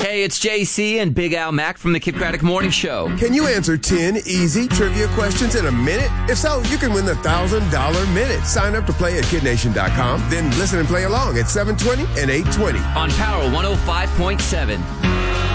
Hey, it's JC and Big Al Mack from the Kid Craddock Morning Show. Can you answer 10 easy trivia questions in a minute? If so, you can win the $1,000 minute. Sign up to play at kidnation.com, then listen and play along at 7:20 and 8:20. On Power 105.7.